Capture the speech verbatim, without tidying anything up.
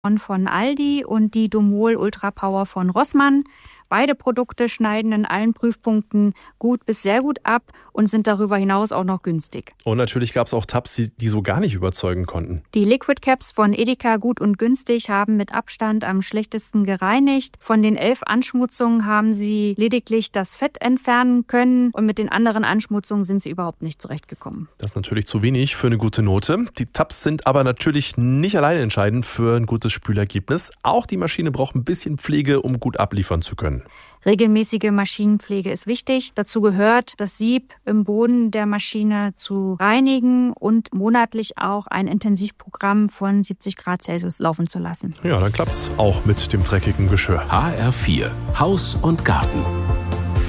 von Aldi und die Domol Ultra Power von Rossmann. Beide Produkte schneiden in allen Prüfpunkten gut bis sehr gut ab und sind darüber hinaus auch noch günstig. Und natürlich gab es auch Tabs, die so gar nicht überzeugen konnten. Die Liquid Caps von Edeka Gut und Günstig haben mit Abstand am schlechtesten gereinigt. Von den elf Anschmutzungen haben sie lediglich das Fett entfernen können und mit den anderen Anschmutzungen sind sie überhaupt nicht zurechtgekommen. Das ist natürlich zu wenig für eine gute Note. Die Tabs sind aber natürlich nicht alleine entscheidend für ein gutes Spülergebnis. Auch die Maschine braucht ein bisschen Pflege, um gut abliefern zu können. Regelmäßige Maschinenpflege ist wichtig. Dazu gehört, das Sieb im Boden der Maschine zu reinigen und monatlich auch ein Intensivprogramm von siebzig Grad Celsius laufen zu lassen. Ja, dann klappt's auch mit dem dreckigen Geschirr. H R vier Haus und Garten.